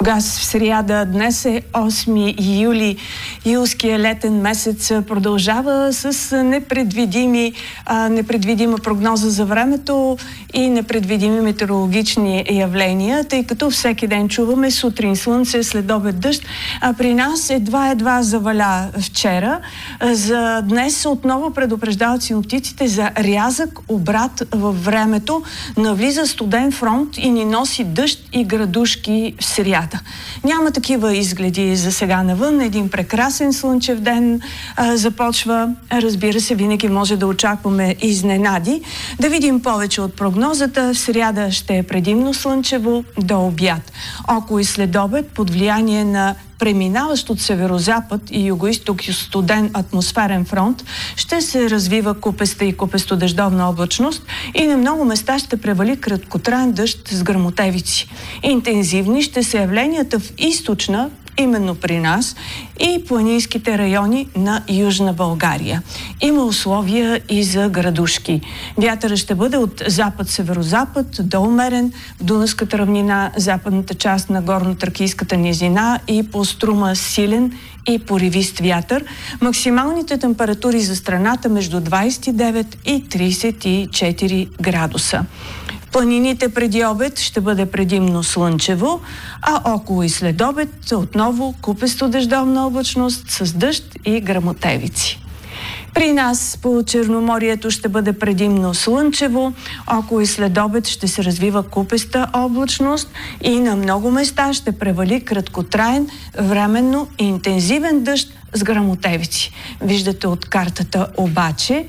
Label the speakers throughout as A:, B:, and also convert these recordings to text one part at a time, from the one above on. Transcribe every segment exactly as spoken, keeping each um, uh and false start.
A: Бургас в сряда. Днес е осми юли. Юлския летен месец продължава с непредвидими, а, непредвидима прогноза за времето и непредвидими метеорологични явления, тъй като всеки ден чуваме сутрин слънце, следобед дъжд, а при нас едва-едва заваля вчера. За днес отново предупреждават синоптиците за рязък обрат във времето. Навлиза студен фронт и ни носи дъжд и градушки в сряда. Няма такива изгледи за сега навън. Един прекрасен слънчев ден а, започва. Разбира се, винаги може да очакваме изненади. Да видим повече от прогнозата. В сряда ще е предимно слънчево до обяд. Около и следобед под влияние на преминаващ от северозапад и югоизток студен атмосферен фронт ще се развива купеста и купесто-дъждовна облачност и на много места ще превали краткотраен дъжд с гръмотевици. Интензивни ще са явленията в източна, именно при нас, и планинските райони на Южна България. Има условия и за градушки. Вятърът ще бъде от запад-северозапад до умерен в Дунавската равнина, западната част на горно-тракийската низина и по Струма силен и поривист вятър. Максималните температури за страната между двадесет и девет и тридесет и четири градуса. Планините преди обед ще бъде предимно слънчево, а около и след обед отново купесто-дъждовна облачност с дъжд и гръмотевици. При нас по Черноморието ще бъде предимно слънчево, около и след обед ще се развива купеста облачност и на много места ще превали краткотраен, временно и интензивен дъжд с гръмотевици. Виждате от картата обаче,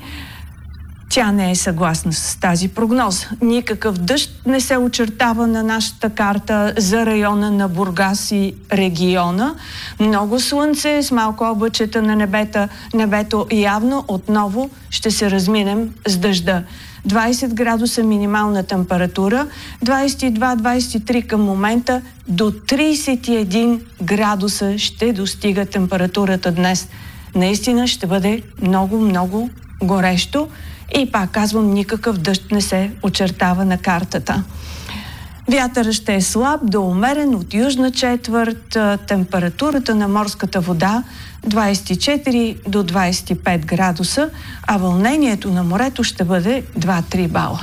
A: тя не е съгласна с тази прогноза. Никакъв дъжд не се очертава на нашата карта за района на Бургас и региона. Много слънце с малко облачета на небета. Небето явно отново ще се разминем с дъжда. двадесет градуса минимална температура, двадесет и два - двадесет и три към момента, до тридесет и един градуса ще достига температурата днес. Наистина ще бъде много-много горещо. И пак казвам, никакъв дъжд не се очертава на картата. Вятърът ще е слаб до умерен от южна четвърт, температурата на морската вода двадесет и четири до двадесет и пет градуса, а вълнението на морето ще бъде два - три бала.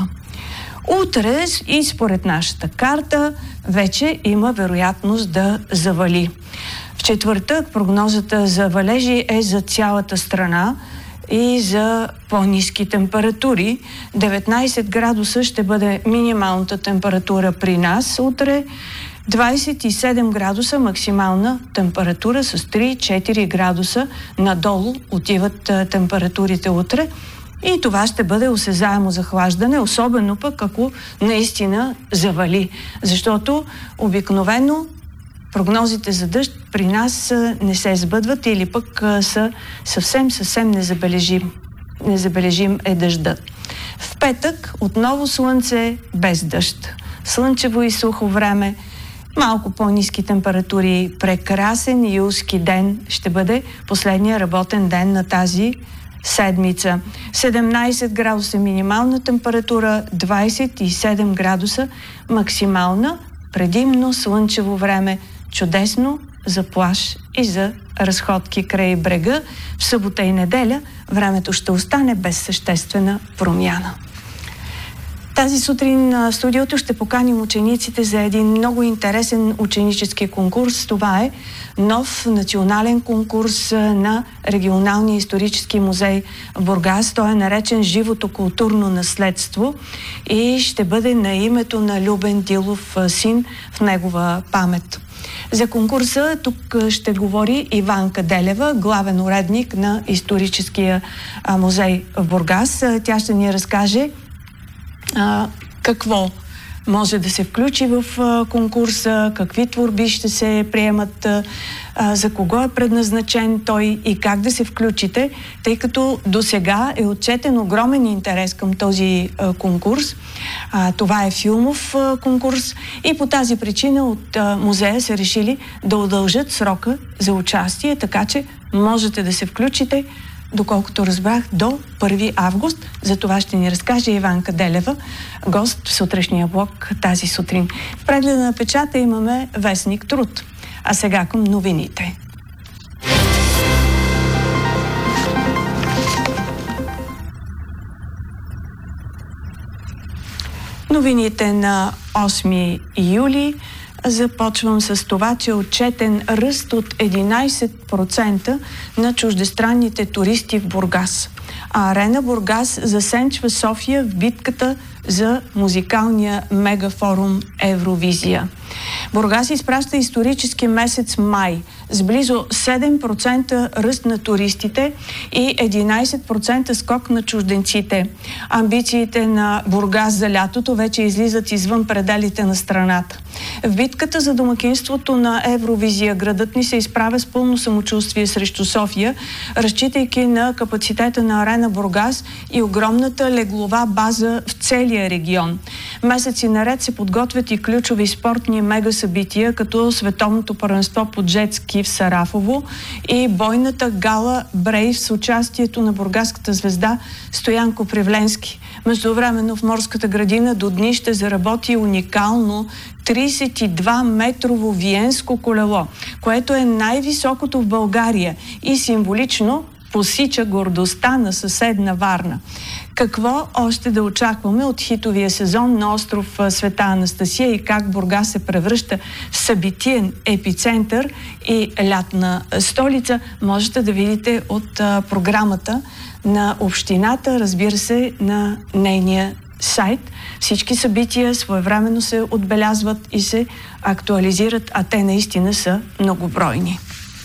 A: Утре и според нашата карта вече има вероятност да завали. В четвъртък прогнозата за валежи е за цялата страна и за по-ниски температури. деветнадесет градуса ще бъде минималната температура при нас утре, двадесет и седем градуса максимална температура, с три - четири градуса надолу отиват температурите утре. И това ще бъде осезаемо захлаждане, особено пък ако наистина завали. Защото обикновено прогнозите за дъжд при нас не се сбъдват или пък са съвсем, съвсем незабележим. Незабележим е дъждът. В петък отново слънце без дъжд. Слънчево и сухо време, малко по-ниски температури, прекрасен юлски ден ще бъде последния работен ден на тази седмица. седемнадесет градуса минимална температура, двадесет и седем градуса максимална, предимно слънчево време, чудесно за плаж и за разходки край брега. В събота и неделя времето ще остане без съществена промяна. Тази сутрин в студиото ще поканим учениците за един много интересен ученически конкурс. Това е нов национален конкурс на Регионалния исторически музей в Бургас. Той е наречен Живото културно наследство и ще бъде на името на Любен Дилов син в негова памет. За конкурса тук ще говори Иванка Делева, главен уредник на Историческия музей в Бургас. Тя ще ни разкаже а, какво може да се включи в а, конкурса, какви творби ще се приемат, а, за кого е предназначен той и как да се включите, тъй като до сега е отчетен огромен интерес към този а, конкурс. А, това е филмов а, конкурс и по тази причина от а, музея са решили да удължат срока за участие, така че можете да се включите доколкото разбрах, до първи август. За това ще ни разкаже Иванка Делева, гост в сутрешния блок тази сутрин. В прегледа на печата имаме вестник Труд. А сега към новините. Новините на осми юли. Започвам с това, че е отчетен ръст от единайсет процента на чуждестранните туристи в Бургас. А Арена Бургас засенчва София в битката за музикалния мегафорум Евровизия. Бургас изпраща исторически месец май с близо седем процента ръст на туристите и единайсет процента скок на чужденците. Амбициите на Бургас за лятото вече излизат извън пределите на страната. В битката за домакинството на Евровизия градът ни се изправя с пълно самочувствие срещу София, разчитайки на капацитета на Арена Бургас и огромната леглова база в целия регион. Месеци наред се подготвят и ключови спортни мегасъбития, като Световното първенство по джет ски в Сарафово и бойната гала Брейв с участието на бургаската звезда Стоян Копривленски. Междувременно в Морската градина до дни ще заработи уникално трийсет и два метрово виенско колело, което е най-високото в България и символично посича гордостта на съседна Варна. Какво още да очакваме от хитовия сезон на остров Света Анастасия и как Бургас се превръща в събитиен епицентър и лятна столица, можете да видите от а, програмата на общината, разбира се, на нейния сайт. Всички събития своевременно се отбелязват и се актуализират, а те наистина са многобройни.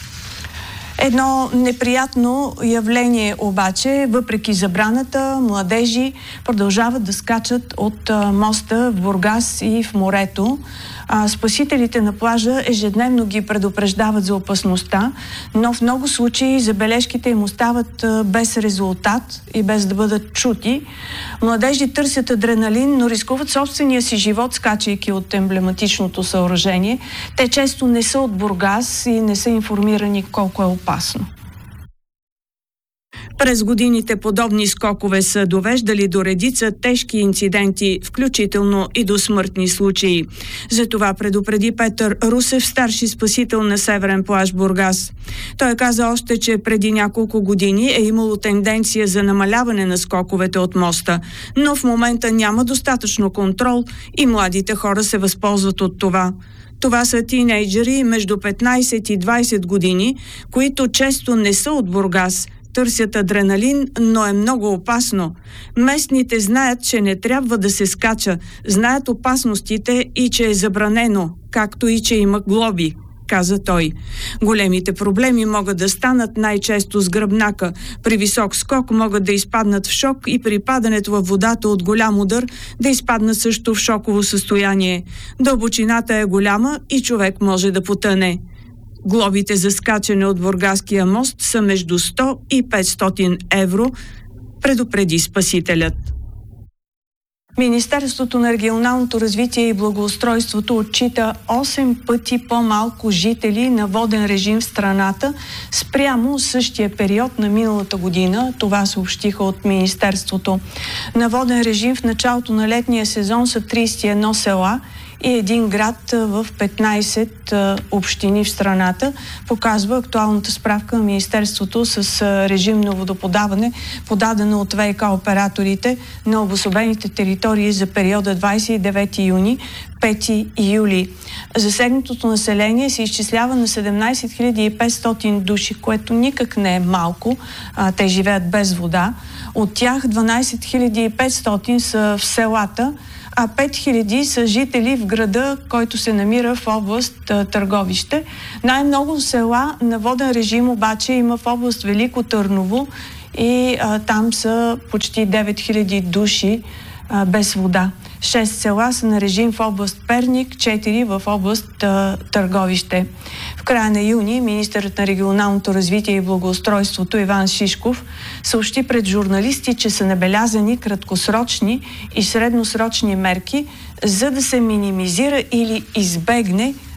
A: Едно неприятно явление обаче, въпреки забраната, младежи продължават да скачат от моста в Бургас и в морето. А спасителите на плажа ежедневно ги предупреждават за опасността, но в много случаи забележките им остават без резултат и без да бъдат чути. Младежи търсят адреналин, но рискуват собствения си живот, скачайки от емблематичното съоръжение. Те често не са от Бургас и не са информирани колко е опасно. През годините подобни скокове са довеждали до редица тежки инциденти, включително и до смъртни случаи. Затова предупреди Петър Русев, старши спасител на Северен плаж Бургас. Той каза още, че преди няколко години е имало тенденция за намаляване на скоковете от моста, но в момента няма достатъчно контрол и младите хора се възползват от това. Това са тинейджери между петнайсет и двайсет години, които често не са от Бургас, търсят адреналин, но е много опасно. Местните знаят, че не трябва да се скача, знаят опасностите и че е забранено, както и че има глоби, каза той. Големите проблеми могат да станат най-често с гръбнака. При висок скок могат да изпаднат в шок и при падането във водата от голям удар да изпаднат също в шоково състояние. Дълбочината е голяма и човек може да потъне. Глобите за скачане от Бургаския мост са между сто и петстотин евро, предупреди спасителят. Министерството на регионалното развитие и благоустройството отчита осем пъти по-малко жители на воден режим в страната спрямо същия период на миналата година. Това съобщиха от Министерството. На воден режим в началото на летния сезон са трийсет и едно села и един град в петнайсет общини в страната, показва актуалната справка на Министерството с режимно водоподаване, подадена от ВиК операторите на обособените територии за периода двайсет и девети юни – пети юли. Засегнатото население се изчислява на седемнайсет хиляди и петстотин души, което никак не е малко. А, те живеят без вода. От тях дванайсет хиляди и петстотин са в селата, а пет хиляди са жители в града, който се намира в област Търговище. Най-много села на воден режим обаче има в област Велико Търново и а, там са почти девет хиляди души а, без вода. Шест села са на режим в област Перник, четири в област а, Търговище. В края на юни министърът на регионалното развитие и благоустройството Иван Шишков съобщи пред журналисти, че са набелязани краткосрочни и средносрочни мерки, за да се минимизира или избегне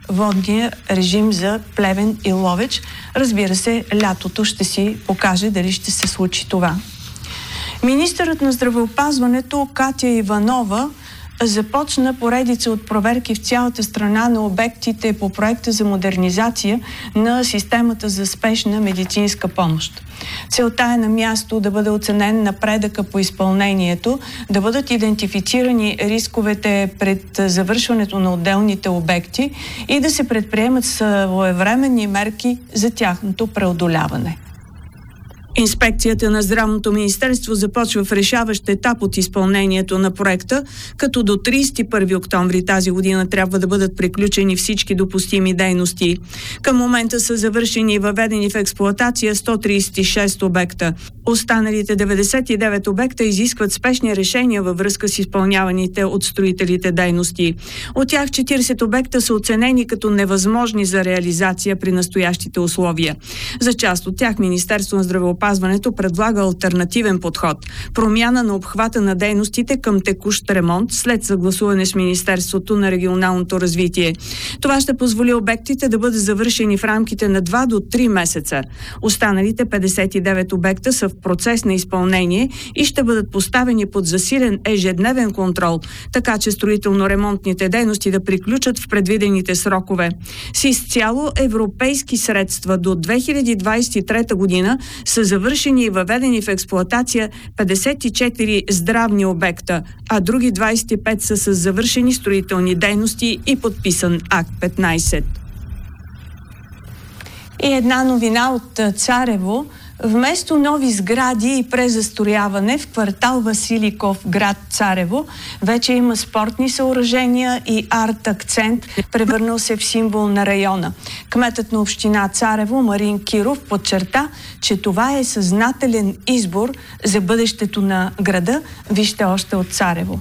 A: водния режим за Плевен и Ловеч. Разбира се, лятото ще си покаже дали ще се случи това. Министърът на здравеопазването Катя Иванова започна поредица от проверки в цялата страна на обектите по проекта за модернизация на системата за спешна медицинска помощ. Целта е на място да бъде оценен напредъка по изпълнението, да бъдат идентифицирани рисковете пред завършването на отделните обекти и да се предприемат своевременни мерки за тяхното преодоляване. Инспекцията на Здравното министерство започва в решаващ етап от изпълнението на проекта, като до тридесет и първи октомври тази година трябва да бъдат приключени всички допустими дейности. Към момента са завършени и въведени в експлоатация сто тридесет и шест обекта. Останалите деветдесет и девет обекта изискват спешни решения във връзка с изпълняваните от строителите дейности. От тях четиридесет обекта са оценени като невъзможни за реализация при настоящите условия. За част от тях Министерство на здравеопазването предлага алтернативен подход – промяна на обхвата на дейностите към текущ ремонт след съгласуване с Министерството на регионалното развитие. Това ще позволи обектите да бъдат завършени в рамките на два до три месеца. Останалите петдесет и девет обекта са в процес на изпълнение и ще бъдат поставени под засилен ежедневен контрол, така че строително-ремонтните дейности да приключат в предвидените срокове. С изцяло европейски средства до две хиляди двадесет и трета година са завършени и въведени в експлоатация петдесет и четири здравни обекта, а други двадесет и пет са с завършени строителни дейности и подписан акт петнадесет. И една новина от Царево. Вместо нови сгради и презастрояване в квартал Василиков, град Царево, вече има спортни съоръжения и арт-акцент, превърнал се в символ на района. Кметът на община Царево Марин Киров подчерта, че това е съзнателен избор за бъдещето на града. Вижте още от Царево.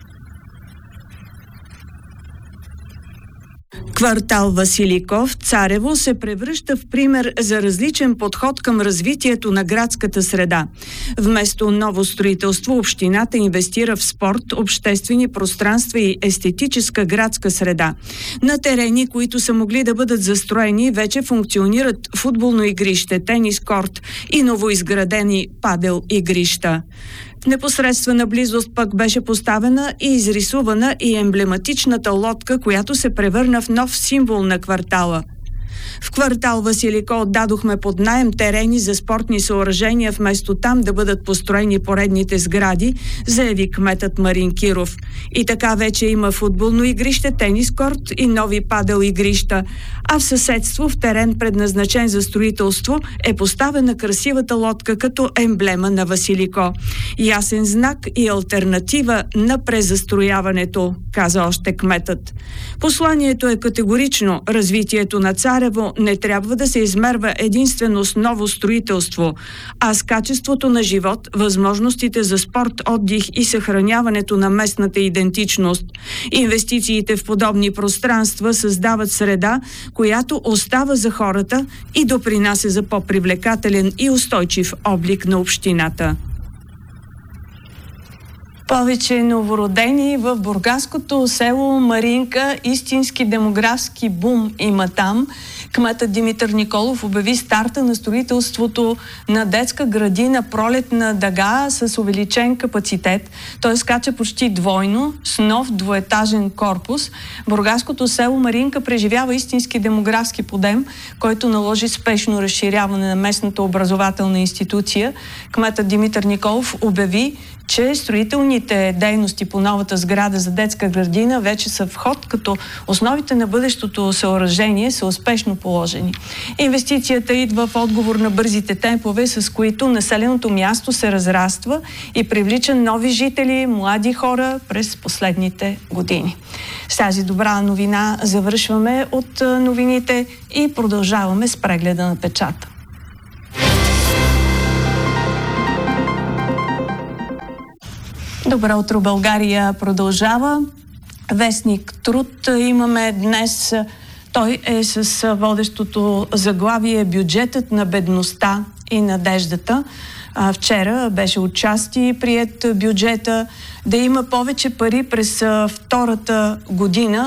A: Квартал Василиков, Царево, се превръща в пример за различен подход към развитието на градската среда. Вместо ново строителство, общината инвестира в спорт, обществени пространства и естетическа градска среда. На терени, които са могли да бъдат застроени, вече функционират футболно игрище, тенис корт и новоизградени падел игрища. В непосредствена близост пък беше поставена и изрисувана и емблематичната лодка, която се превърна в нов символ на квартала. В квартал Василико отдадохме под наем терени за спортни съоръжения, вместо там да бъдат построени поредните сгради, заяви кметът Марин Киров. И така вече има футболно игрище, тенис корт и нови падел игрища, а в съседство, в терен предназначен за строителство, е поставена красивата лодка като емблема на Василико. Ясен знак и алтернатива на презастрояването, каза още кметът. Посланието е категорично. Развитието на Царево не трябва да се измерва единствено с ново строителство, а с качеството на живот, възможностите за спорт, отдих и съхраняването на местната идентичност. Инвестициите в подобни пространства създават среда, която остава за хората и допринася за по-привлекателен и устойчив облик на общината. Повече новородени в бургаското село Маринка. Истински демографски бум има там. Кметът Димитър Николов обяви старта на строителството на детска градина Пролетна дъга с увеличен капацитет. Той скача почти двойно с нов двоетажен корпус. Бургаското село Маринка преживява истински демографски подем, който наложи спешно разширяване на местната образователна институция. Кметът Димитър Николов обяви, че строителните дейности по новата сграда за детска градина вече са в ход, като основите на бъдещото съоръжение са успешно положени. Инвестицията идва в отговор на бързите темпове, с които населеното място се разраства и привлича нови жители, млади хора през последните години. С тази добра новина завършваме от новините и продължаваме с прегледа на печата. Добро утро, България продължава. Вестник Труд имаме днес. Той е с водещото заглавие "Бюджетът на бедността и надеждата". Вчера беше отчасти приет бюджета да има повече пари през втората година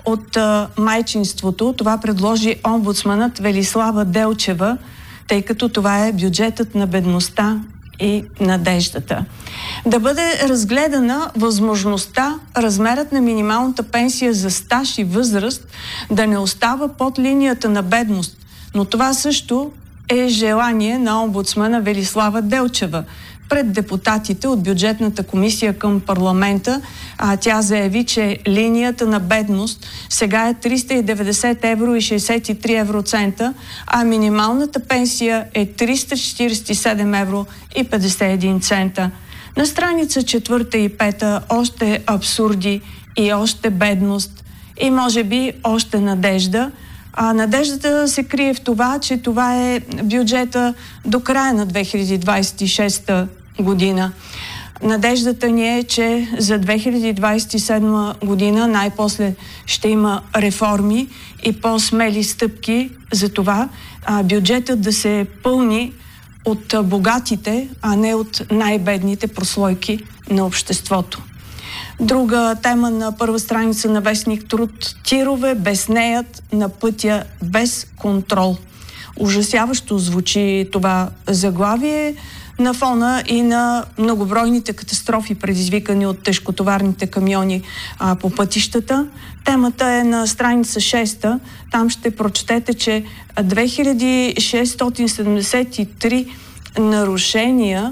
A: от а, майчинството. Това предложи омбудсманът Велислава Делчева, тъй като това е бюджетът на бедността и надеждата. Да бъде разгледана възможността размерът на минималната пенсия за стаж и възраст да не остава под линията на бедност. Но това също е желание на омбудсмана Велислава Делчева. Пред депутатите от бюджетната комисия към парламента а, тя заяви, че линията на бедност сега е триста и деветдесет евро и шейсет и три евроцента, а минималната пенсия е триста четиридесет и седем евро и петдесет и един цента. На страница четвърта и пета още абсурди и още бедност и може би още надежда. А надеждата се крие в това, че това е бюджета до края на две хиляди двадесет и шеста година. Надеждата ни е, че за две хиляди двадесет и седма година най-после ще има реформи и по-смели стъпки за това а, бюджетът да се пълни от богатите, а не от най-бедните прослойки на обществото. Друга тема на първа страница на вестник Труд. Тирове безнеят на пътя без контрол. Ужасяващо звучи това заглавие на фона и на многобройните катастрофи, предизвикани от тежкотоварните камиони а, по пътищата. Темата е на страница шеста. Там ще прочетете, че две хиляди шестстотин седемдесет и три нарушения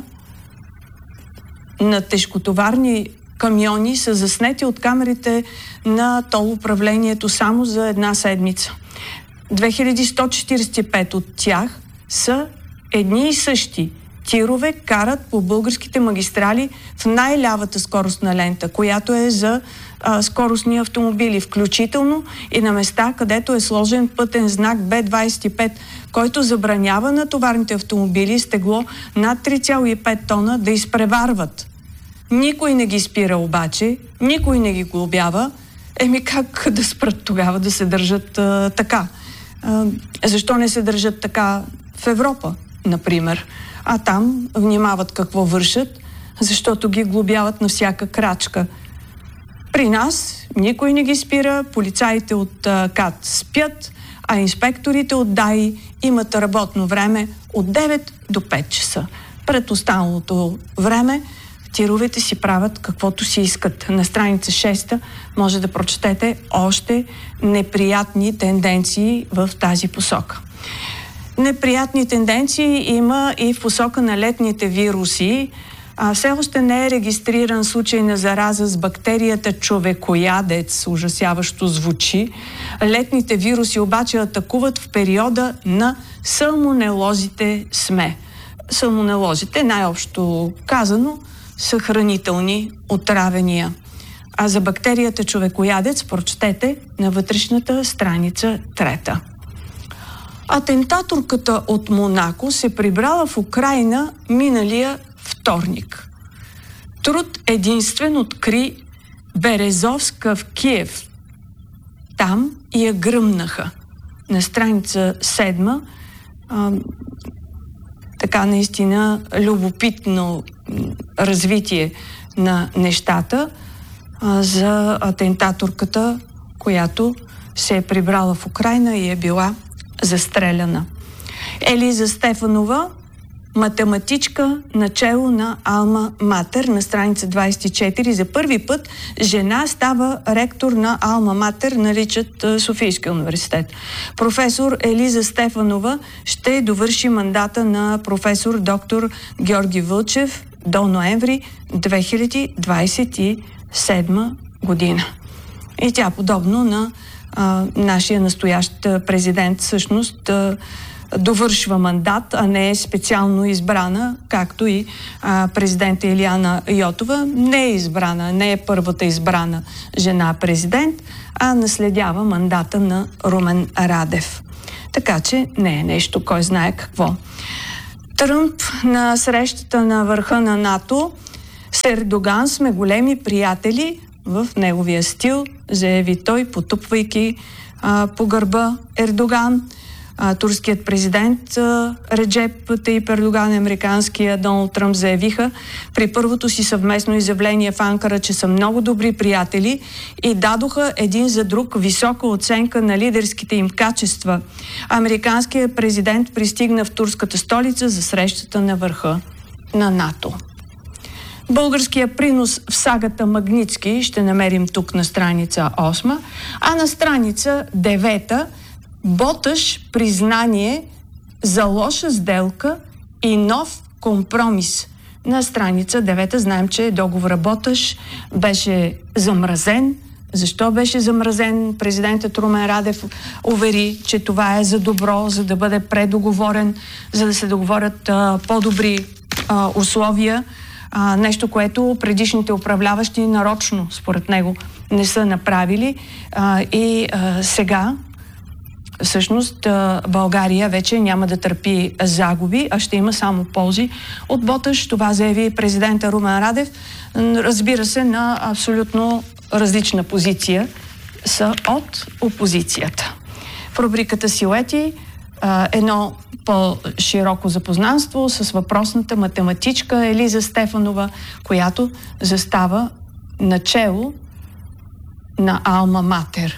A: на тежкотоварни камиони са заснети от камерите на тол управлението само за една седмица. две хиляди сто четиридесет и пет от тях са едни и същи тирове, карат по българските магистрали в най-лявата скоростна лента, която е за а, скоростни автомобили, включително и на места, където е сложен пътен знак Б двадесет и пет, който забранява на товарните автомобили с тегло над три цяло и пет тона да изпреварват. Никой не ги спира обаче, никой не ги глобява. Еми как да спрат тогава да се държат а, така? А, защо не се държат така в Европа, например? А там внимават какво вършат, защото ги глобяват на всяка крачка. При нас никой не ги спира, полицаите от а, КАТ спят, а инспекторите от ДАИ имат работно време от девет до пет часа. Пред останалото време тировете си правят каквото си искат. На страница шеста може да прочетете още неприятни тенденции в тази посока. Неприятни тенденции има и в посока на летните вируси. А, все още не е регистриран случай на зараза с бактерията човекоядец, ужасяващо звучи. Летните вируси обаче атакуват в периода на салмонелозите СМЕ. Салмонелозите, най-общо казано, са хранителни отравения. А за бактерията човекоядец прочетете на вътрешната страница трета. Атентаторката от Монако се прибрала в Украйна миналия вторник. Труд единствен откри Березовска в Киев. Там я гръмнаха. На страница седма а, така наистина любопитно развитие на нещата а, за атентаторката, която се е прибрала в Украйна и е била застреляна. Елиза Стефанова, математичка, начело на Алма Матер, на страница двадесет и четири. За първи път жена става ректор на Алма Матер, наричат Софийския университет. Професор Елиза Стефанова ще довърши мандата на професор доктор Георги Вълчев до ноември две хиляди двадесет и седма година. И тя, подобно на а, нашия настоящ президент, всъщност а, довършва мандат, а не е специално избрана, както и а, президента Илияна Йотова не е избрана, не е първата избрана жена президент, а наследява мандата на Румен Радев. Така че не е нещо, кой знае какво. Тръмп на срещата на върха на НАТО с Ердоган сме големи приятели, в неговия стил, заяви той, потупвайки а, по гърба Ердоган. а, турският президент а, Реджеп Таип Ердоган и американския Доналд Тръмп заявиха при първото си съвместно изявление в Анкара, че са много добри приятели и дадоха един за друг висока оценка на лидерските им качества. Американският президент пристигна в турската столица за срещата на върха на НАТО. Българския принос в сагата Магнитски ще намерим тук на страница осма, а на страница девета Боташ признание за лоша сделка и нов компромис. На страница девета знаем, че договора Боташ беше замразен. Защо беше замразен? Президентът Румен Радев увери, че това е за добро, за да бъде предоговорен, за да се договорят а, по-добри а, условия. А, нещо, което предишните управляващи нарочно, според него, не са направили. А, и а, сега, всъщност, а, България вече няма да търпи загуби, а ще има само ползи от Боташ. Това заяви президента Румен Радев. Разбира се, на абсолютно различна позиция са от опозицията. В рубриката Силуети а, едно по-широко запознанство с въпросната математичка Елиза Стефанова, която застава начело на Алма Матер.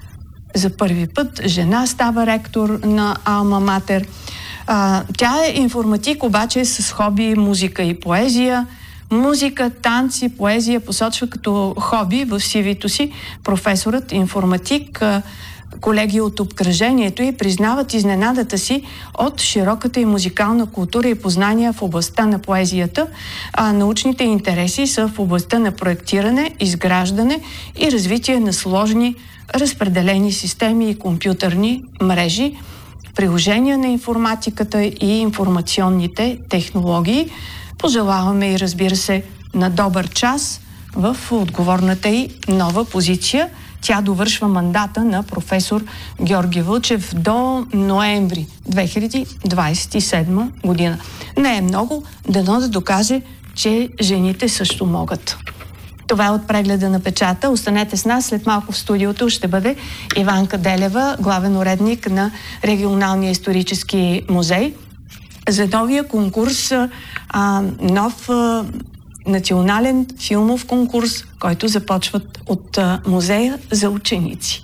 A: За първи път жена става ректор на Алма Матер. А, тя е информатик, обаче с хоби музика и поезия. Музика, танци, поезия посочва като хоби в си ви-то си професорът информатик. Колеги от обкръжението и признават изненадата си от широката и музикална култура и познания в областта на поезията, а научните интереси са в областта на проектиране, изграждане и развитие на сложни разпределени системи и компютърни мрежи, приложения на информатиката и информационните технологии. Пожелаваме и, разбира се, на добър час в отговорната и нова позиция. Тя довършва мандата на професор Георги Вълчев до ноември две хиляди двадесет и седма година. Не е много, дано да докаже, че жените също могат. Това е от прегледа на печата. Останете с нас. След малко в студиото ще бъде Иванка Делева, главен уредник на Регионалния исторически музей, за новия конкурс, а, нов а, национален филмов конкурс, който започват от а, музея за ученици.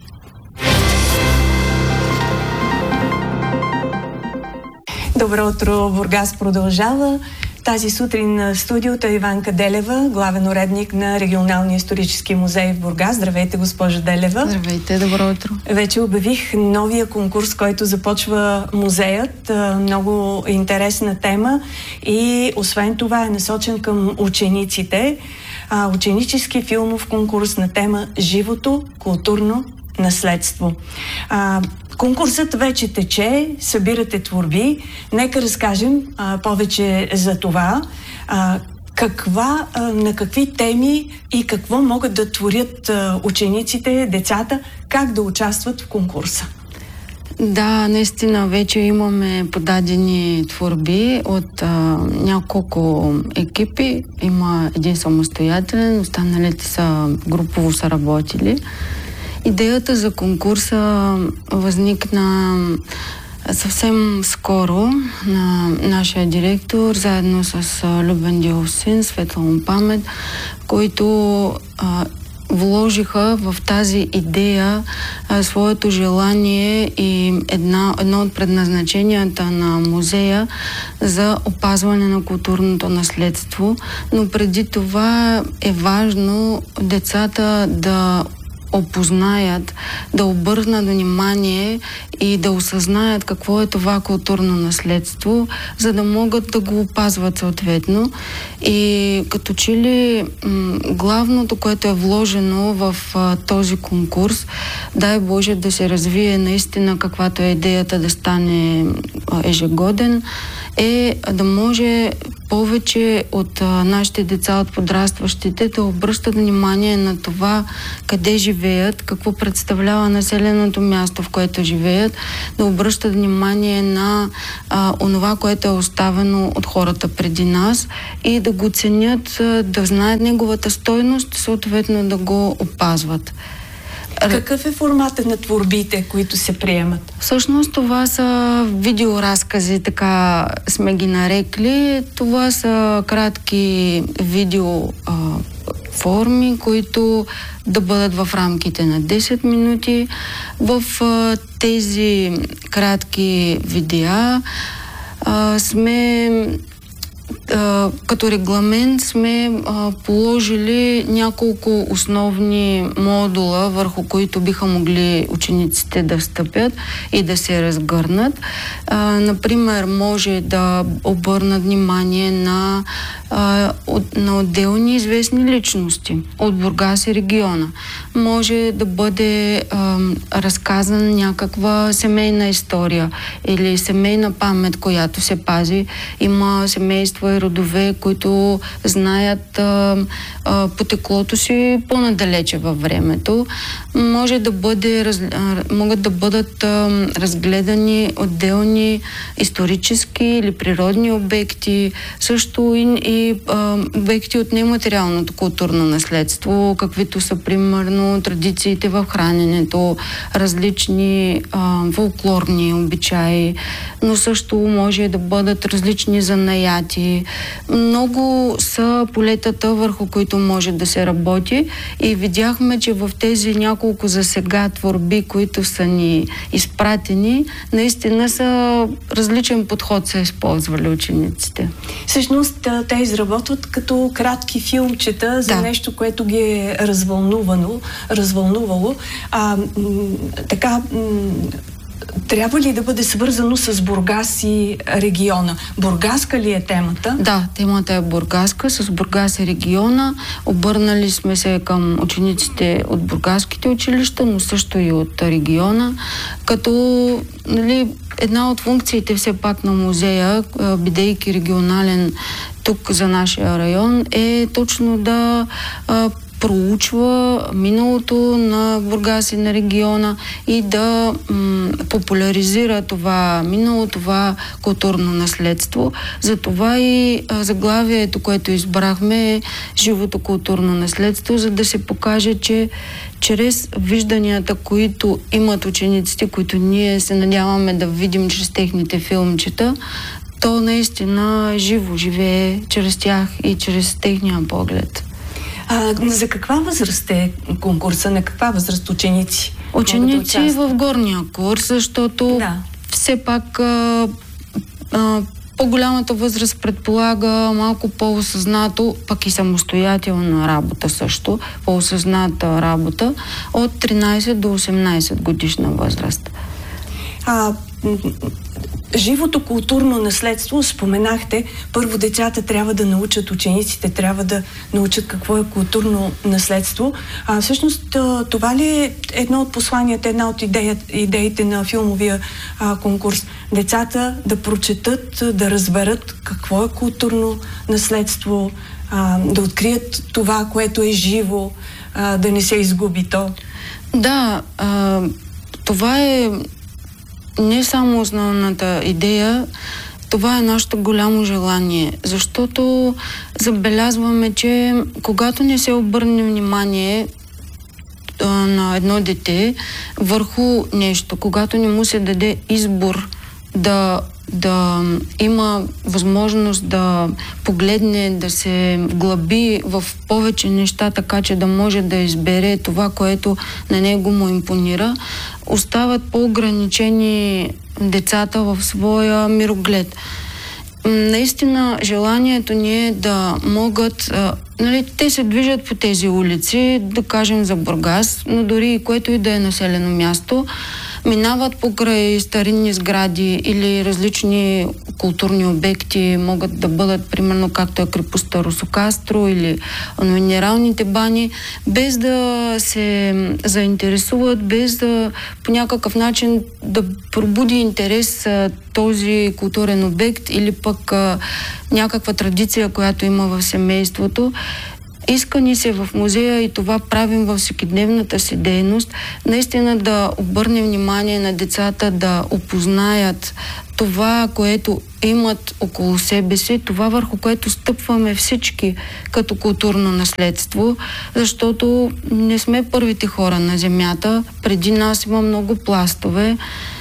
A: Добро утро, Бургас продължава. Тази сутрин на студиото Иванка Делева, главен уредник на Регионалния исторически музей в Бургас. Здравейте, госпожа Делева.
B: Здравейте, добро утро.
A: Вече обявих новия конкурс, който започва музеят. Много интересна тема и освен това е насочен към учениците. Ученически филмов конкурс на тема Живото културно наследство. А, конкурсът вече тече, събирате творби. Нека разкажем а, повече за това. А, каква, а, на какви теми и какво могат да творят а, учениците, децата, как да участват в конкурса?
B: Да, наистина вече имаме подадени творби от а, няколко екипи. Има един самостоятелен, останалите са групово са работили. Идеята за конкурса възникна съвсем скоро на нашия директор, заедно с Любен Диловсин, светла му памет, които а, вложиха в тази идея а, своето желание и една, едно от предназначенията на музея за опазване на културното наследство. Но преди това е важно децата да опознаят, да обърнат внимание и да осъзнаят какво е това културно наследство, за да могат да го опазват съответно. И като че ли м- главното, което е вложено в а, този конкурс, дай Боже да се развие наистина каквато е идеята да стане а, ежегоден, е да може повече от а, нашите деца, от подрастващите, да обръщат внимание на това къде живеят, какво представлява населеното място, в което живеят, да обръщат внимание на а, онова, което е оставено от хората преди нас и да го ценят, а, да знаят неговата стойност, съответно да го опазват.
A: Какъв е формата на творбите, които се приемат?
B: Всъщност това са видеоразкази, така сме ги нарекли. Това са кратки видео а, форми, които да бъдат в рамките на десет минути. В а, тези кратки видеа а, сме а, като регламент сме а, положили няколко основни модула, върху които биха могли учениците да стъпят и да се разгърнат. А, например, може да обърнат внимание на, а, от, на отделни известни личности от Бургас и региона. Може да бъде а, разказана някаква семейна история или семейна памет, която се пази. Има семейства и родове, които знаят а, а, потеклото си по-надалече във времето. Може да бъде, раз, а, могат да бъдат а, разгледани отделни исторически или природни обекти, също и, и а, обекти от нематериалното културно наследство, каквито са примерно традициите в храненето, различни а, фолклорни обичаи, но също може да бъдат различни занаяти. Много са полетата, върху които може да се работи, и видяхме, че в тези няколко за сега творби, които са ни изпратени, наистина са различен подход са използвали учениците.
A: Всъщност те изработват като кратки филмчета за
B: да.
A: нещо, което ги е развълнувано, развълнувало. А, м- така м- трябва ли да бъде свързано с Бургас и региона? Бургаска ли е темата?
B: Да, темата е бургаска, с Бургас и региона. Обърнали сме се към учениците от бургаските училища, но също и от региона, като, нали, една от функциите все пак на музея, бидейки регионален тук за нашия район, е точно да а, проучва миналото на Бургас и на региона и да м, популяризира това минало, това културно наследство. Затова и а, заглавието, което избрахме, е живото културно наследство, за да се покаже, че чрез вижданията, които имат учениците, които ние се надяваме да видим чрез техните филмчета, то наистина живо живее чрез тях и чрез техния поглед.
A: А, за каква възраст е конкурса? На каква възраст ученици?
B: Ученици да в горния курс, защото да. все пак а, а, по-голямата възраст предполага малко по-осъзнато, пък и самостоятелна работа също, по-осъзната работа от тринайсет до осемнайсет годишна възраст.
A: А, живото културно наследство, споменахте, първо децата трябва да научат, учениците трябва да научат какво е културно наследство. А всъщност това ли е едно от посланията, една от идея, идеите на филмовия а, конкурс? Децата да прочетат, да разберат какво е културно наследство, а, да открият това, което е живо, а, да не се изгуби то.
B: Да, а, това е не само основната идея, това е нашето голямо желание, защото забелязваме, че когато не се обърне внимание а, на едно дете върху нещо, когато не му се даде избор да, да има възможност да погледне, да се вглъби в повече неща, така че да може да избере това, което на него му импонира, остават по-ограничени децата в своя мироглед. Наистина желанието ни е да могат, а, нали, те се движат по тези улици, да кажем за Бургас, но дори което и да е населено място, минават покрай старинни сгради или различни културни обекти, могат да бъдат, примерно, както е крепостта Русокастро или минералните бани, без да се заинтересуват, без да по някакъв начин да пробуди интерес този културен обект или пък а, някаква традиция, която има в семейството. Иска ни се в музея и това правим във всекидневната си дейност, наистина да обърнем внимание на децата да опознаят това, което имат около себе си, това върху което стъпваме всички като културно наследство, защото не сме първите хора на Земята. Преди нас има много пластове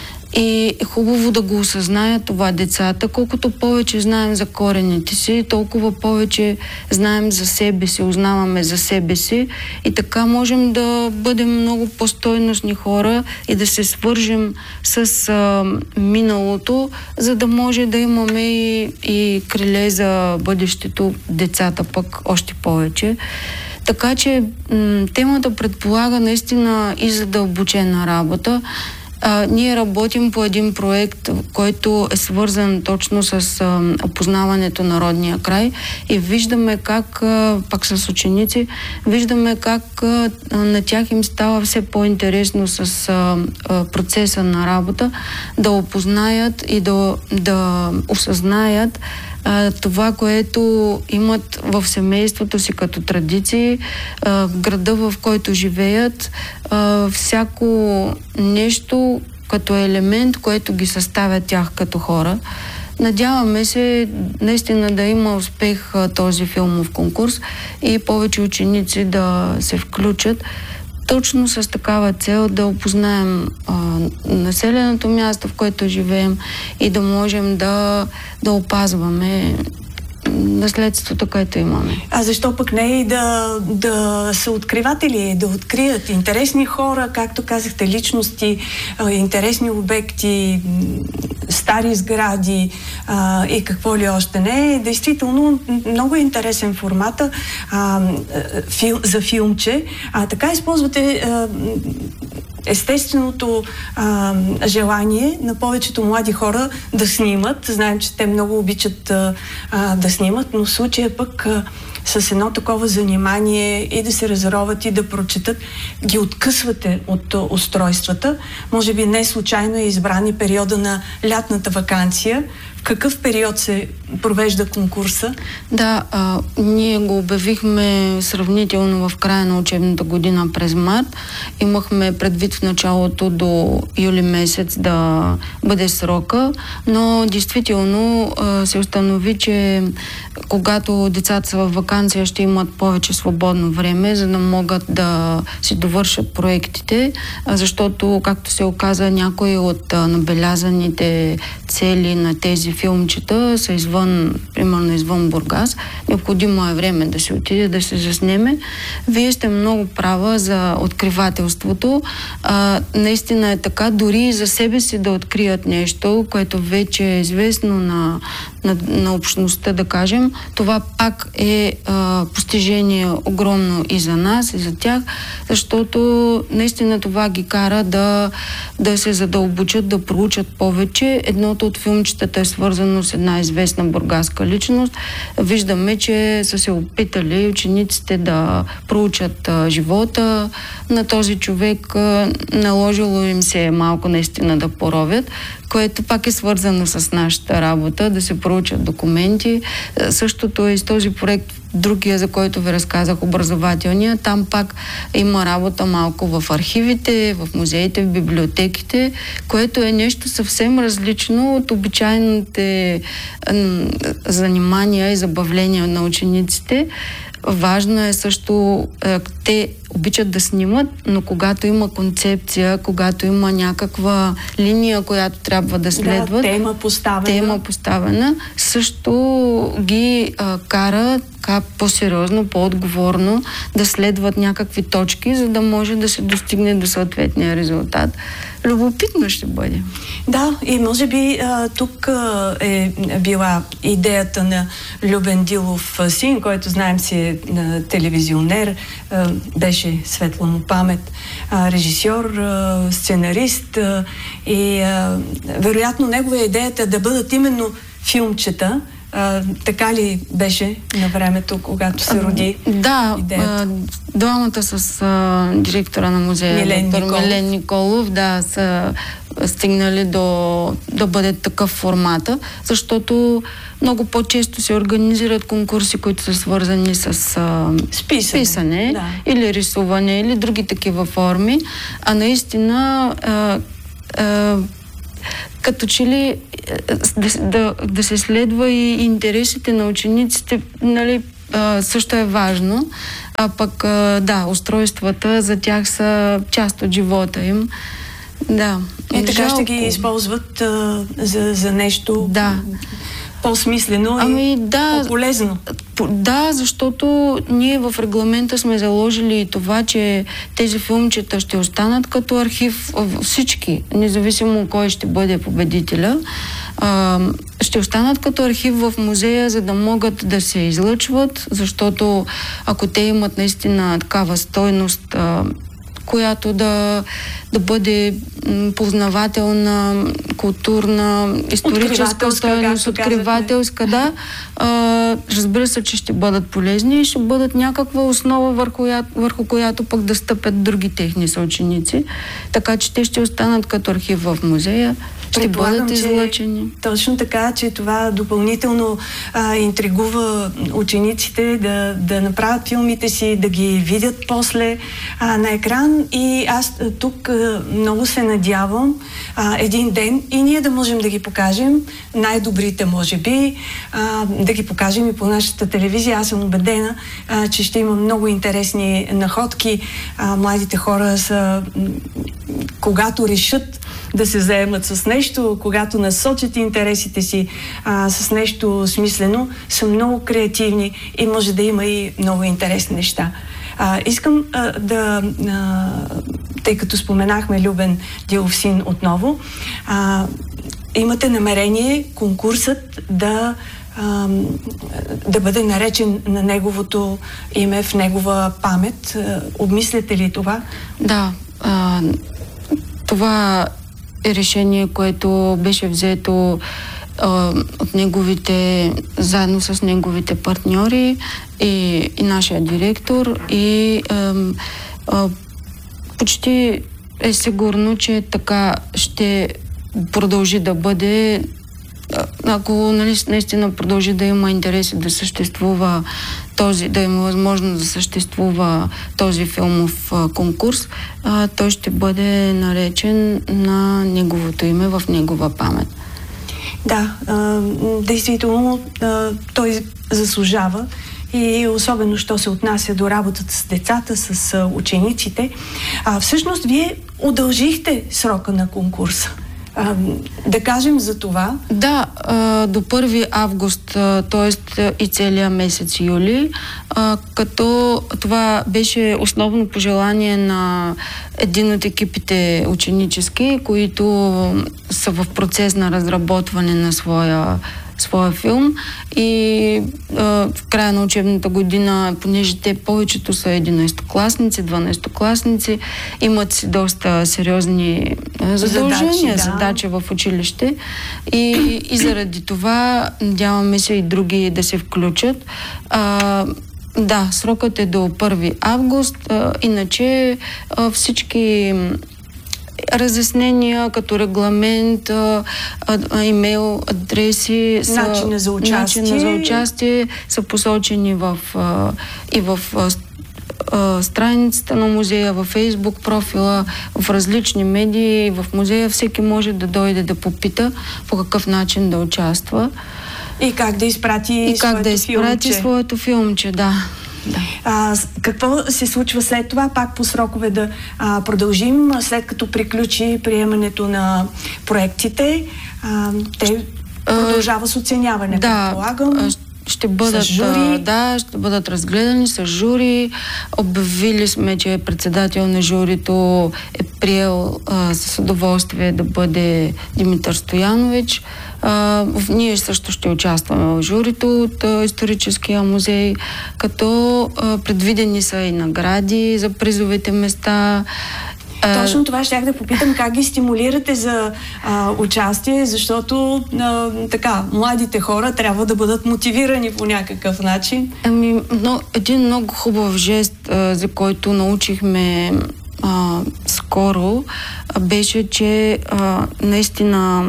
B: и е хубаво да го осъзнаят това децата. Колкото повече знаем за корените си, толкова повече знаем за себе си, узнаваме за себе си и така можем да бъдем много по-стойностни хора и да се свържем с а, миналото, за да може да имаме и, и криле за бъдещето, децата пък още повече. Така че м- темата предполага наистина и задълбочена работа. А, ние работим по един проект, който е свързан точно с а, опознаването на родния край и виждаме как, а, пак с ученици, виждаме как а, на тях им става все по-интересно с а, а, процеса на работа, да опознаят и да, да осъзнаят а, това, което имат в семейството си като традиции, а, в града, в който живеят, а, всяко нещо като елемент, което ги съставя тях като хора. Надяваме се наистина да има успех а, този филмов конкурс и повече ученици да се включат точно с такава цел да опознаем а, населеното място, в което живеем и да можем да, да опазваме наследството, което имаме.
A: А защо пък не и да, да са откриватели, да открият интересни хора, както казахте, личности, интересни обекти, стари сгради а, и какво ли още не. Действително много е интересен формата а, фил, за филмче. А така използвате а, естественото а, желание на повечето млади хора да снимат. Знаем, че те много обичат а, а, да снимат, но в случая пък а, с едно такова занимание и да се разроват и да прочетат, ги откъсвате от устройствата. Може би не случайно е избран и периода на лятната ваканция. В какъв период се провежда конкурса?
B: Да, а, ние го обявихме сравнително в края на учебната година през март. Имахме предвид в началото до юли месец да бъде срока, но действително а, се установи, че когато децата са в ваканция, ще имат повече свободно време, за да могат да си довършат проектите, а, защото, както се оказа, някои от а, набелязаните цели на тези филмчета са извън, примерно извън Бургас. Необходимо е време да се отиде, да се заснеме. Вие сте много права за откривателството. А, наистина е така, дори и за себе си да открият нещо, което вече е известно на, на, на общността, да кажем, това пак е а, постижение огромно и за нас, и за тях, защото наистина това ги кара да, да се задълбочат, да проучат повече. Едното от филмчетата е свързано с една известна бургаска личност. Виждаме, че са се опитали учениците да проучат а, живота на този човек. А, наложило им се малко наистина да поровят, което пак е свързано с нашата работа, да се проучат документи. А, същото е и с този проект, другия, за който ви разказах, образователния. Там пак има работа малко в архивите, в музеите, в библиотеките, което е нещо съвсем различно от обичайните занимания и забавления на учениците. Важно е също, те обичат да снимат, но когато има концепция, когато има някаква линия, която трябва да следват,
A: да, тема поставена,
B: тема поставена също ги а, кара така по-сериозно, по-отговорно да следват някакви точки, за да може да се достигне до съответния резултат. Любопитно ще бъде.
A: Да, и може би а, тук а, е била идеята на Любен Дилов син, който знаем си е а, телевизионер, а, беше светла му памет, а, режисьор, а, сценарист а, и а, вероятно негова идеята да бъдат именно филмчета. А, така ли беше на времето, когато се роди
B: да,
A: идеята?
B: Двамата с а, директора на музея,
A: Милен
B: доктор
A: Николов.
B: Милен Николов, да, са стигнали до да бъде такъв формата, защото много по-често се организират конкурси, които са свързани с а,
A: Списане,
B: писане
A: да.
B: или рисуване, или други такива форми, а наистина а, а, като че ли да, да, да се следва и интересите на учениците, нали, а, също е важно, а пък а, да, устройствата за тях са част от живота им. Да.
A: И така
B: Жалко.
A: ще ги използват а, за, за нещо
B: да.
A: по-смислено
B: ами,
A: и
B: да,
A: по-полезно.
B: Да, защото ние в регламента сме заложили и това, че тези филмчета ще останат като архив, всички, независимо кой ще бъде победителя, ще останат като архив в музея, за да могат да се излъчват, защото ако те имат наистина такава стойност, която да, да бъде познавателна, културна, историческа стойност, откривателска, да. А, разбира се, че ще бъдат полезни и ще бъдат някаква основа, върху, върху която пък да стъпят други техни съученици. Така че те ще останат като архив в музея, ще бъдат излъчени.
A: Точно така, че това допълнително а, интригува учениците да, да направят филмите си, да ги видят после а, на екран, и аз тук а, много се надявам а, един ден и ние да можем да ги покажем, най-добрите може би, а, да ги покажем и по нашата телевизия. Аз съм убедена, а, че ще има много интересни находки. А, младите хора са, когато решат да се заемат с нещо, когато насочат интересите си а, с нещо смислено, са много креативни и може да има и много интересни неща. А, искам а, да, а, тъй като споменахме Любен Дилов син отново, а, имате намерение конкурсът да а, да бъде наречен на неговото име, в негова памет. А, обмисляте ли това?
B: Да. А, това е решение, което беше взето а, от неговите, заедно с неговите партньори и, и нашия директор, и а, а, почти е сигурно, че така ще продължи да бъде, ако нали, наистина продължи да има интерес да съществува този, да има възможност да съществува този филмов а, конкурс, а, той ще бъде наречен на неговото име, в негова памет.
A: Да, а, действително а, той заслужава, и особено, що се отнася до работата с децата, с а, учениците. А, всъщност, вие удължихте срока на конкурса. А, да кажем за това.
B: Да, а, до първи август, т.е. и целия месец юли, а, като това беше основно пожелание на един от екипите ученически, които са в процес на разработване на своя своя филм, и а, в края на учебната година, понеже те повечето са единайсетокласници, дванайсетокласници, имат си доста сериозни а, задължения, задачи, да. задачи в училище, и, и заради това надяваме се и други да се включат. А, да, срокът е до първи август, а, иначе а, всички разяснения като регламент, а, а, имейл, адреси, са,
A: начина за участие.
B: начина за участие са посочени в, а, и в а, а, страницата на музея, във Фейсбук профила, в различни медии. В музея всеки може да дойде да попита по какъв начин да участва.
A: И как да изпрати
B: и
A: своето
B: как да изпрати
A: филмче.
B: своето филмче, да. Да.
A: А, какво се случва след това? Пак по срокове да а, продължим, след като приключи приемането на проектите. А, те продължава с оценяване,
B: да,
A: предполагам.
B: Ще бъдат,
A: с жури.
B: да, ще бъдат разгледани с жури. Обявили сме, че председател на журито е приел а, с удоволствие да бъде Димитър Стоянович. А, ние също ще участваме в журито от а, Историческия музей, като а, предвидени са и награди за призовите места.
A: Точно това щях да попитам, как ги стимулирате за а, участие, защото а, така, младите хора трябва да бъдат мотивирани по някакъв начин.
B: Ами, но, един много хубав жест, а, за който научихме а, скоро, а, беше, че а, наистина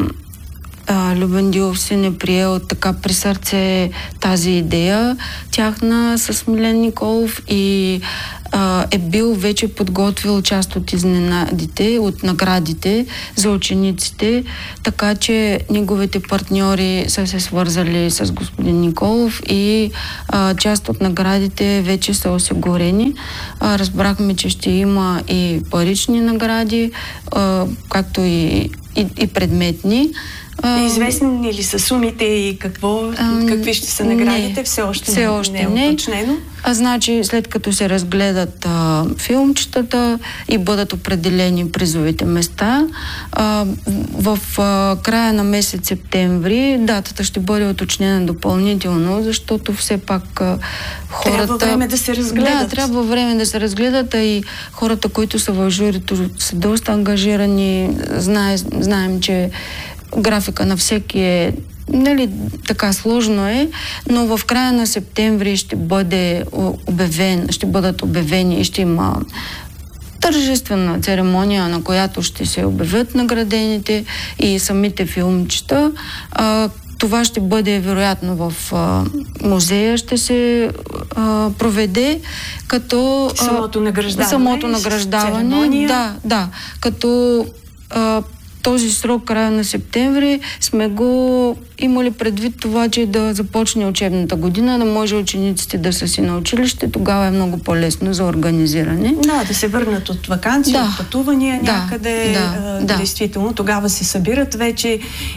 B: а, Любен Дилов се не приел така при сърце тази идея тяхна с Милен Николов и а, е бил вече подготвил част от изненадите, от наградите за учениците, така че неговите партньори са се свързали с господин Николов и а, част от наградите вече са осигурени. А, разбрахме, че ще има и парични награди, а, както и, и, и предметни.
A: Известни ли са сумите и какво, а, какви ще са наградите?
B: Не,
A: все още,
B: все
A: не,
B: още
A: не е уточнено.
B: А, значи, след като се разгледат а, филмчетата и бъдат определени призовите места, а, в а, края на месец септември датата ще бъде уточнена допълнително, защото все пак а, хората...
A: Трябва време да се разгледат.
B: Да, трябва време да се разгледат, а и хората, които са в журито, са доста ангажирани. Знае, знаем, че графика на всеки е, нали, така сложно е, но в края на септември ще бъде обявен, ще бъдат обявени и ще има тържествена церемония, на която ще се обявят наградените и самите филмчета. А, това ще бъде вероятно в а, музея, ще се а, проведе, като...
A: А, самото награждаване.
B: Самото награждаване, да, да. Като а, този срок, края на септември, сме го имали предвид това, че да започне учебната година, да може учениците да са си на училище, тогава е много по-лесно за организиране.
A: Да, да се върнат от ваканции, да, от пътувания да, някъде. Да, а, да. Действително, тогава се събират вече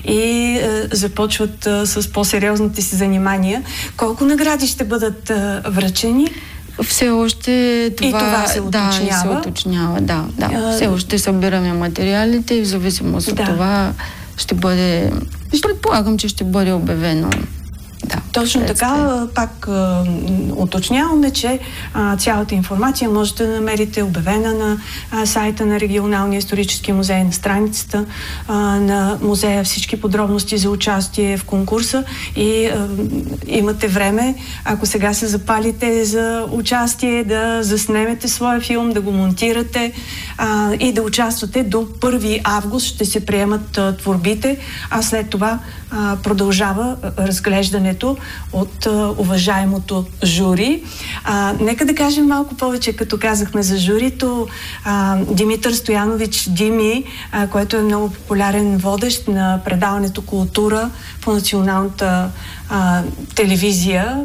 A: и а, започват а, с по-сериозните си занимания. Колко награди ще бъдат а, връчени?
B: Все още това,
A: и това се уточнява.
B: Да, и се уточнява, да, да. А... Все още събираме материалите и в зависимост от да. това ще бъде... Предполагам, че ще бъде обявено. Да,
A: точно така, пак а, уточняваме, че а, цялата информация можете да намерите обявена на а, сайта на Регионалния исторически музей, на страницата а, на музея, всички подробности за участие в конкурса и а, имате време, ако сега се запалите за участие, да заснемете своя филм, да го монтирате а, и да участвате до първи август ще се приемат а, творбите, а след това а, продължава а, разглеждането от а, уважаемото жури. А, нека да кажем малко повече, като казахме за журито. А, Димитър Стоянович Дими, а, който е много популярен водещ на предаването Култура по националната а, телевизия.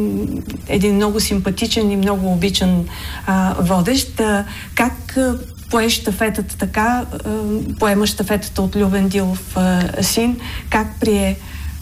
A: Един много симпатичен и много обичан а, водещ. А, как а, пое щафетата така, а, поема щафетата от Любен Дилов а, син? Как прие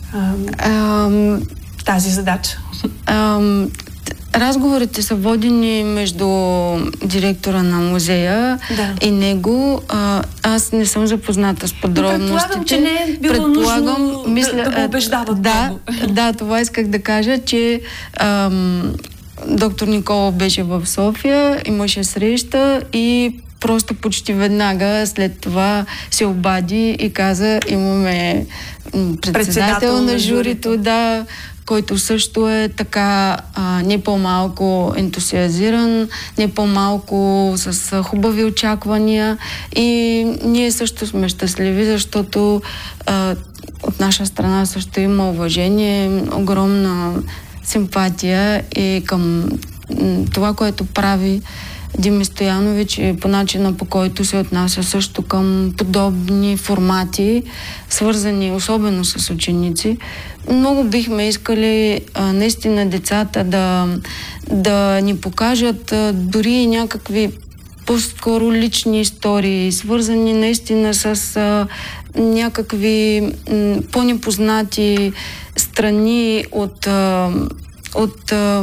A: Um, тази задача?
B: Um, разговорите са водени между директора на музея да. и него. А, аз не съм запозната с подробностите.
A: Предполагам, че не е било нужно мисля, да, да го убеждават
B: да,
A: много.
B: Да, това исках да кажа, че ам, доктор Никола беше в София, имаше среща и просто почти веднага след това се обади и каза, имаме председател, председател на журито, да, който също е така а, не по-малко ентусиазиран, не по-малко с хубави очаквания и ние също сме щастливи, защото а, от наша страна също има уважение, огромна симпатия и към това, което прави Дими Стоянович и по начина, по който се отнася също към подобни формати, свързани особено с ученици. Много бихме искали а, наистина децата да, да ни покажат а, дори някакви по-скоро лични истории, свързани наистина с а, някакви м, по-непознати страни от, а, от а,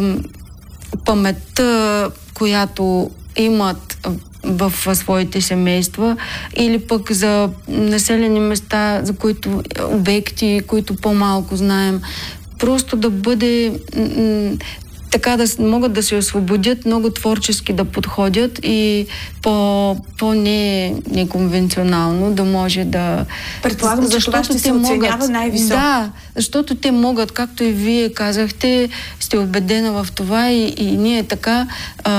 B: паметта, която имат в своите семейства, или пък за населени места, за които обекти, които по-малко знаем. Просто да бъде м- така да могат да се освободят, много творчески да подходят и по, по-не неконвенционално да може да...
A: Предполагам, че това ще се оценява най-високо.
B: Да, защото те могат, както и вие казахте, сте убедена в това и, и ние така... А,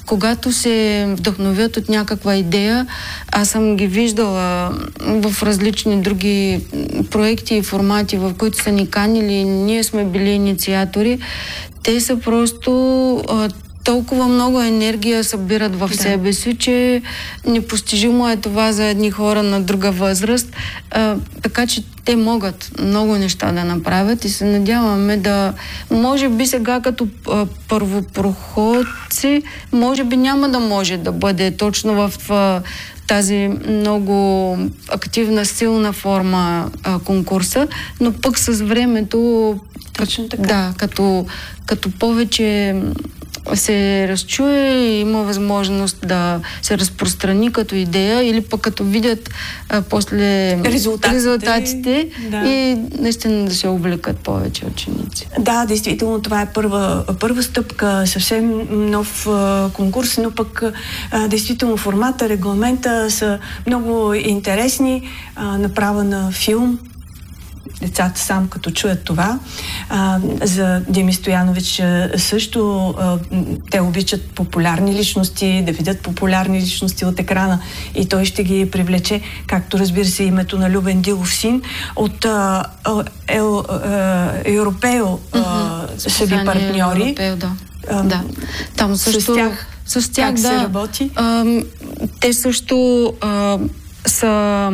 B: когато се вдъхновят от някаква идея, аз съм ги виждала в различни други проекти и формати, в които са ни канили, ние сме били инициатори, те са просто а, толкова много енергия събират в да. себе си, че непостижимо е това за едни хора на друга възраст. А, така че те могат много неща да направят и се надяваме да... Може би сега като а, първопроходци, може би няма да може да бъде точно в а, тази много активна, силна форма а, конкурса, но пък с времето...
A: Точно така.
B: Да, като, като повече се разчуе и има възможност да се разпространи като идея или пък като видят а, после
A: резултатите,
B: резултатите
A: да.
B: И наистина да се увлекат повече ученици.
A: Да, действително това е първа, първа стъпка, съвсем нов а, конкурс, но пък а, действително формата, регламента са много интересни, а, направа на филм. Децата сам като чуят това. А, за Дими Стоянович също а, те обичат популярни личности, да видят популярни личности от екрана и той ще ги привлече, както разбира се името на Любен Дилов син. От а, е, е, е, Европео mm-hmm. са ви партньори.
B: Европео, да. А, да. Там също,
A: с тях,
B: с тях
A: как
B: да,
A: се работи?
B: А, те също а, са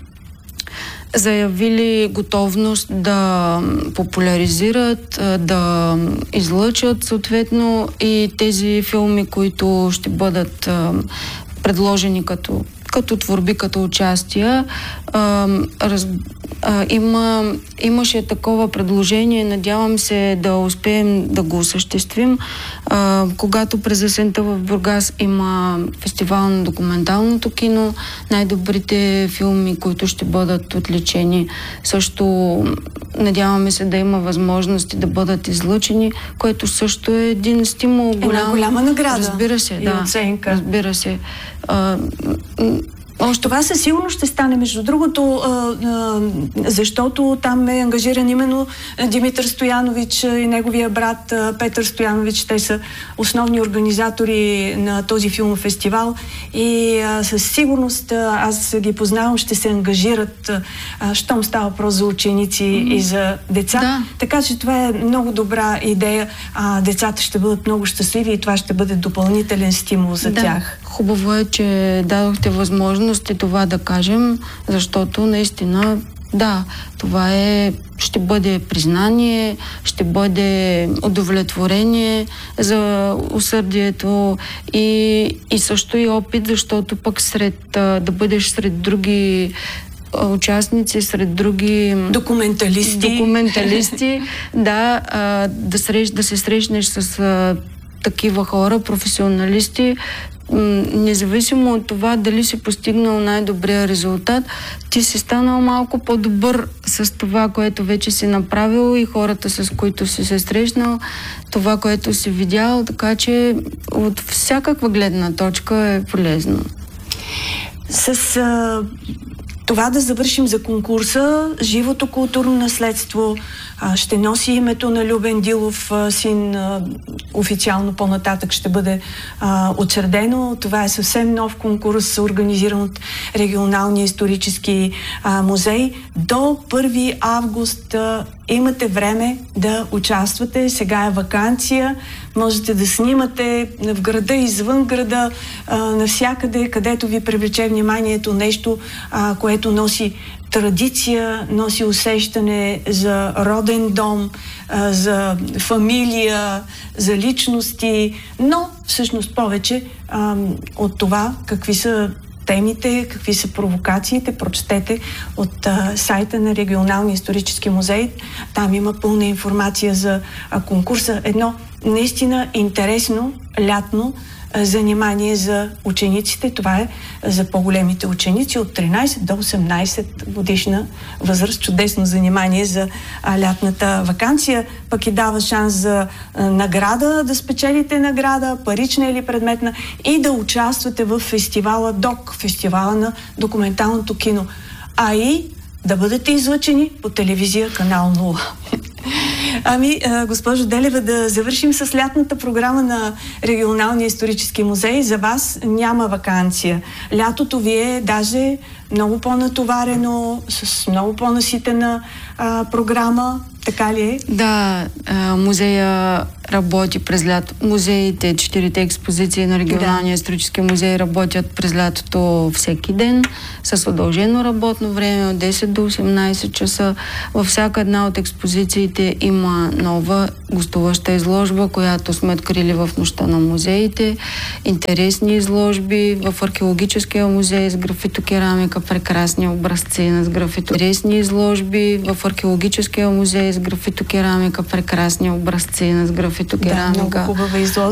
B: заявили готовност да популяризират, да излъчат съответно и тези филми, които ще бъдат предложени като, като творби, като участия. Раз, има, имаше такова предложение, надявам се да успеем да го осъществим. Когато през есента в Бургас има фестивал на документалното кино, най-добрите филми, които ще бъдат отличени, също надяваме се да има възможности да бъдат излъчени, което също е един стимул.
A: Една голям, голяма награда.
B: Разбира се,
A: и
B: да.
A: Оценка.
B: Разбира се. А,
A: Още това със сигурност ще стане, между другото, а, а, защото там е ангажиран именно Димитър Стоянович и неговия брат а, Петър Стоянович. Те са основни организатори на този филмов фестивал и а, със сигурност а, аз ги познавам, ще се ангажират, а, щом става въпрос за ученици mm-hmm. и за деца.
B: Да.
A: Така че това е много добра идея. А, децата ще бъдат много щастливи и това ще бъде допълнителен стимул за
B: да.
A: тях.
B: Хубаво е, че дадохте възможност и това да кажем, защото наистина, да, това е, ще бъде признание, ще бъде удовлетворение за усърдието и, и също и опит, защото пък сред, да бъдеш сред други участници, сред други
A: документалисти,
B: документалисти да, да, срещ, да се срещнеш с такива хора, професионалисти, независимо от това дали си постигнал най-добрия резултат, ти си станал малко по-добър с това, което вече си направил и хората, с които си се срещнал, това, което си видял, така че от всякаква гледна точка е полезно.
A: С а, това да завършим за конкурса, живото културно наследство а, ще носи името на Любен Дилов а, син, а, официално по-нататък ще бъде а, учредено. Това е съвсем нов конкурс, организиран от Регионалния исторически а, музей. До първи август а, имате време да участвате. Сега е ваканция. Можете да снимате в града, извън града, а, навсякъде, където ви привлече вниманието нещо, а, което носи традиция, носи усещане за роден дом, а, за фамилия, за личности, но всъщност повече а, от това какви са темите, какви са провокациите, прочетете от а, сайта на Регионалния исторически музей. Там има пълна информация за а, конкурса. Едно наистина интересно лятно а, занимание за учениците. Това е за по-големите ученици от тринайсет до осемнайсет годишна възраст. Чудесно занимание за а, лятната ваканция. Пък и дава шанс за а, награда, да спечелите награда, парична или предметна, и да участвате в фестивала ДОК, фестивала на документалното кино. А и да бъдете излъчени по телевизия канал нула. Ами, госпожо Делева, да завършим с лятната програма на Регионалния исторически музей. За вас няма ваканция. Лятото ви е даже много по-натоварено, с много по-наситена а, програма. Така ли е?
B: Да, а, музея работи през лято. Музеите, четирите експозиции на Регионалния да. исторически музей работят през лятото всеки ден с удължено работно време от десет до осемнайсет часа. Във всяка една от експозициите има нова гостуваща изложба, която сме открили в нощта на музеите. Интересни изложби в археологическия музей с графитокерамика, прекрасни образци на графито. Интересни изложби в археологическия музей с графитокерамика, прекрасни образци на графитокерамика.
A: Да, много хубава изложба.